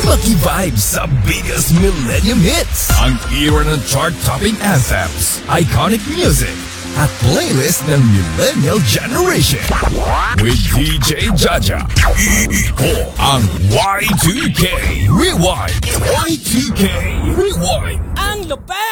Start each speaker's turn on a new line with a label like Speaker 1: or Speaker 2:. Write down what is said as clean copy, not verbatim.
Speaker 1: Maki-vibes sa biggest millennium hits. Ang era ng chart-topping anthems, iconic music, at playlist ng millennial generation. With DJ Jaja, ito ang Y2K Rewind. Y2K Rewind.
Speaker 2: Ang lupet!